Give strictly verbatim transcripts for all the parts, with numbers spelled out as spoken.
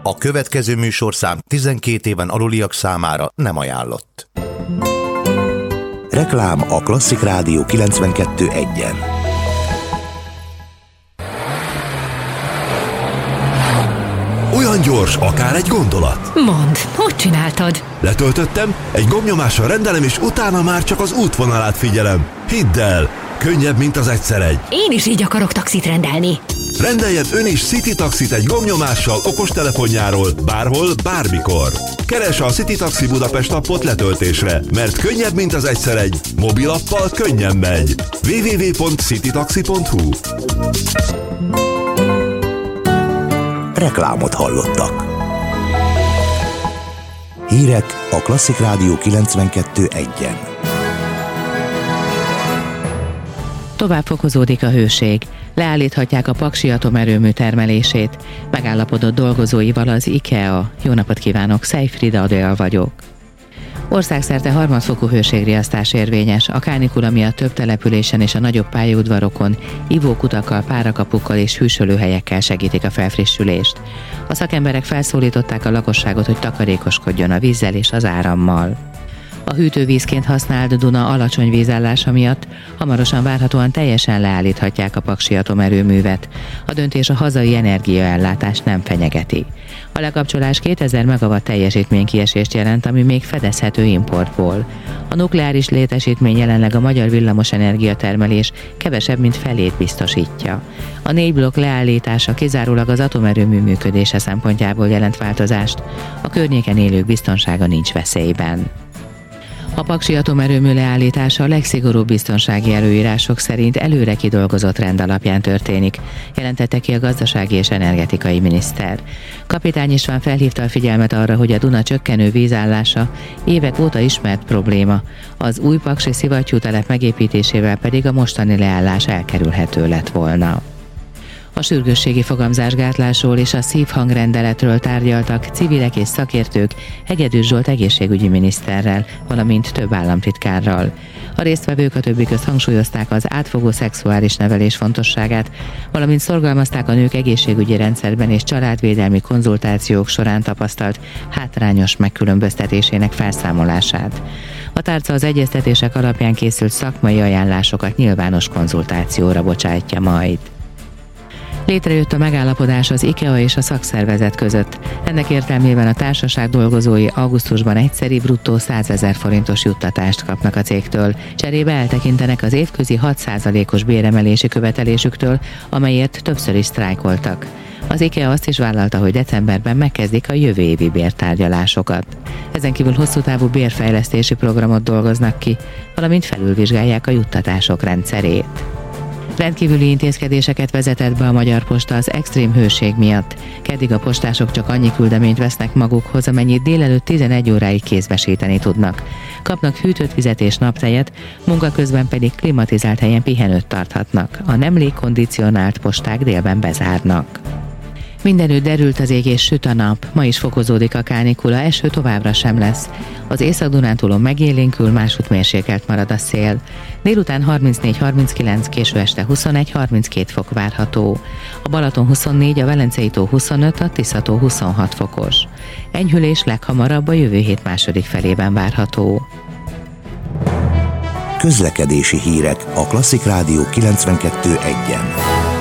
A következő műsorszám tizenkét éven aluliak számára nem ajánlott. Reklám a Klasszik Rádió kilencvenkettő egyen. Olyan gyors, akár egy gondolat. Mondd, hogy csináltad? Letöltöttem, egy gombnyomással rendelem, és utána már csak az útvonalát figyelem. Hidd el, könnyebb, mint az egyszer egy. Én is így akarok taxit rendelni. Rendeljen ön is City Taxit egy gombnyomással okostelefonjáról, bárhol, bármikor. Keresse a City Taxi Budapest appot letöltésre, mert könnyebb, mint az egyszer egy. Mobilappal könnyen megy. double-u double-u double-u pont citytaxi pont hu. Reklámot hallottak. Hírek a Klasszik Rádió kilencvenkettő egyen. Tovább fokozódik a hőség. Leállíthatják a paksi atomerőmű termelését. Megállapodott dolgozóival az IKEA. Jó napot kívánok, Szejfrida Adél vagyok. Országszerte harmadfokú hőségriasztás érvényes, a kánikula miatt több településen és a nagyobb pályaudvarokon ivókutakkal, párakapukkal és hűsölőhelyekkel segítik a felfrissülést. A szakemberek felszólították a lakosságot, hogy takarékoskodjon a vízzel és az árammal. A hűtővízként használt Duna alacsony vízállása miatt hamarosan várhatóan teljesen leállíthatják a paksi atomerőművet. A döntés a hazai energiaellátást nem fenyegeti. A lekapcsolás kétezer megawatt teljesítménykiesést jelent, ami még fedezhető importból. A nukleáris létesítmény jelenleg a magyar villamosenergia termelés kevesebb, mint felét biztosítja. A négy blokk leállítása kizárólag az atomerőmű működése szempontjából jelent változást. A környéken élők biztonsága nincs veszélyben. A paksi atomerőmű leállítása a legszigorúbb biztonsági előírások szerint előre kidolgozott rend alapján történik, jelentette ki a gazdasági és energetikai miniszter. Kapitány István felhívta a figyelmet arra, hogy a Duna csökkenő vízállása évek óta ismert probléma, az új paksi szivattyútelep megépítésével pedig a mostani leállás elkerülhető lett volna. A sürgősségi fogamzásgátlásról és a szívhangrendeletről tárgyaltak civilek és szakértők Hegedűs Zsolt egészségügyi miniszterrel, valamint több államtitkárral. A résztvevők a többi közt hangsúlyozták az átfogó szexuális nevelés fontosságát, valamint szorgalmazták a nők egészségügyi rendszerben és családvédelmi konzultációk során tapasztalt hátrányos megkülönböztetésének felszámolását. A tárca az egyeztetések alapján készült szakmai ajánlásokat nyilvános konzultációra bocsátja majd. Létrejött a megállapodás az IKEA és a szakszervezet között. Ennek értelmében a társaság dolgozói augusztusban egyszeri bruttó százezer forintos juttatást kapnak a cégtől. Cserébe eltekintenek az évközi hat százalékos béremelési követelésüktől, amelyért többször is sztrájkoltak. Az IKEA azt is vállalta, hogy decemberben megkezdik a jövő évi bértárgyalásokat. Ezen kívül hosszú távú bérfejlesztési programot dolgoznak ki, valamint felülvizsgálják a juttatások rendszerét. Rendkívüli intézkedéseket vezetett be a Magyar Posta az extrém hőség miatt. Keddig a postások csak annyi küldeményt vesznek magukhoz, amennyit délelőtt tizenegy óráig kézbesíteni tudnak. Kapnak hűtött vizet és naptejet, munka közben pedig klimatizált helyen pihenőt tarthatnak. A nem légkondicionált posták délben bezárnak. Mindenütt derült az ég és süt a nap, ma is fokozódik a kánikula, eső továbbra sem lesz. Az Észak-Dunántúlon megélénkül, másút mérsékelt marad a szél. Délután harmincnégy harminckilenc, késő este huszonegy harminckét fok várható. A Balaton huszonnégy, a Velencei-tó huszonöt, a Tisza-tó huszonhat fokos. Enyhülés leghamarabb a jövő hét második felében várható. Közlekedési hírek a Klasszik Rádió kilencvenkettő egyen.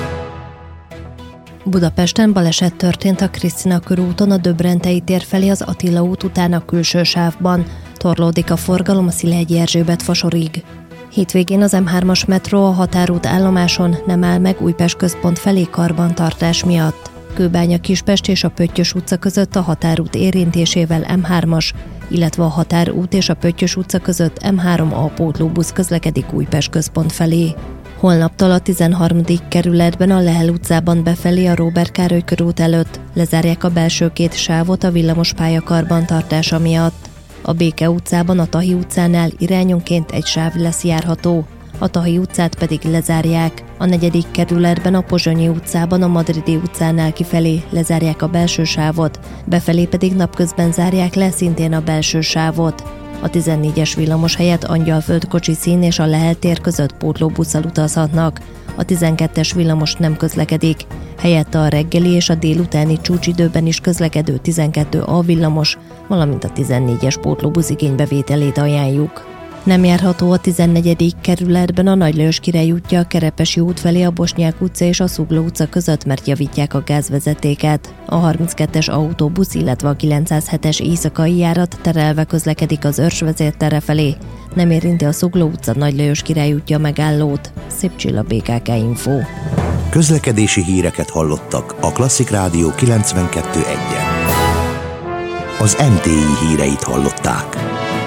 Budapesten baleset történt a Krisztina körúton a Döbrentei tér felé az Attila út után a külső sávban. Torlódik a forgalom a Szilágyi Erzsébet fasorig. Hétvégén az em hármas metró a Határút állomáson nem áll meg Újpest központ felé karbantartás miatt. Kőbánya-Kispest és a Pöttyös utca között a Határút érintésével em hármas, illetve a Határút és a Pöttyös utca között em három A pótlóbusz közlekedik Újpest központ felé. Holnaptól a tizenharmadik kerületben a Lehel utcában befelé a Róbert Károly körút előtt lezárják a belső két sávot a villamospálya karbantartása miatt. A Béke utcában a Tahi utcánál irányonként egy sáv lesz járható, a Tahi utcát pedig lezárják. A negyedik kerületben a Pozsonyi utcában a Madridi utcánál kifelé lezárják a belső sávot, befelé pedig napközben zárják le szintén a belső sávot. A tizennégyes villamos helyett Angyalföld kocsi szín és a Lehel tér között pótlóbusszal utazhatnak. a tizenkettes villamos nem közlekedik. Helyette a reggeli és a délutáni csúcsidőben is közlekedő tizenkettő A villamos, valamint a tizennégyes pótlóbusz igénybevételét ajánljuk. Nem járható a tizennegyedik kerületben a Nagy Lajos Király útja a Kerepesi út felé a Bosnyák utca és a Zugló utca között, mert javítják a gázvezetéket. A harminckettes autóbusz, illetve a kilencszázhetes éjszakai járat terelve közlekedik az Örs vezértere felé. Nem érinti a Zugló utca Nagy Lajos Király útja megállót. Szép Csilla, bé ká ká Info. Közlekedési híreket hallottak a Klasszik Rádió kilencvenkettő egyen. Az em té i híreit hallották.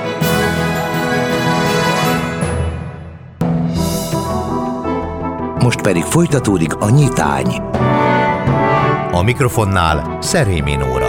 Most pedig folytatódik a nyitány. A mikrofonnál Szerémi Nóra.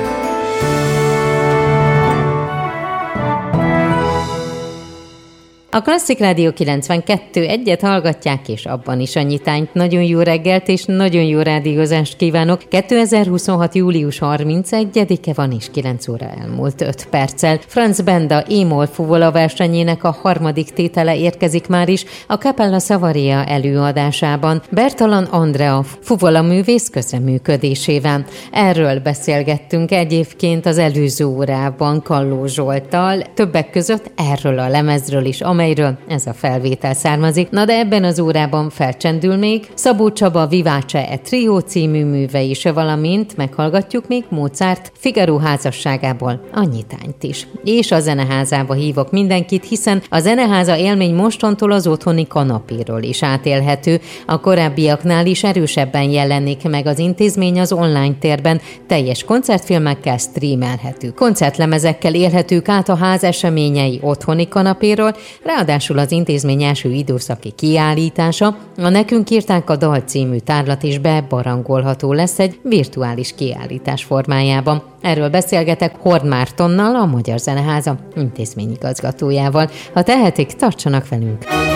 A Klasszik Rádió kilencvenkettő egyet hallgatják, és abban is a nyitányt. Nagyon jó reggelt és nagyon jó rádiózást kívánok. kétezer-huszonhat. július harmincegyedike van, és kilenc óra elmúlt öt perccel. Franz Benda é-moll fuvola versenyének a harmadik tétele érkezik már is a Capella Savaria előadásában Bertalan Andrea fuvola művész közreműködésével. Erről beszélgettünk egyébként az előző órában Kalló Zsolttal, többek között erről a lemezről is, amelyről ez a felvétel származik. Na de ebben az órában felcsendül még Szabó Csaba Vivace e Trio című műve is, valamint meghallgatjuk még Mozart Figaro házasságából a nyitányt is. És a zeneházába hívok mindenkit, hiszen a zeneháza élmény mostantól az otthoni kanapéről is átélhető. A korábbiaknál is erősebben jelenik meg az intézmény az online térben, teljes koncertfilmekkel, streamelhető koncertlemezekkel élhetők át a ház eseményei otthoni kanapéről, ráadásul az intézmény első időszaki kiállítása, a Nekünk írták a dal című tárlat is bebarangolható lesz egy virtuális kiállítás formájában. Erről beszélgetek Horn Mártonnal, a Magyar Zeneháza intézményigazgatójával. Ha tehetik, tartsanak velünk!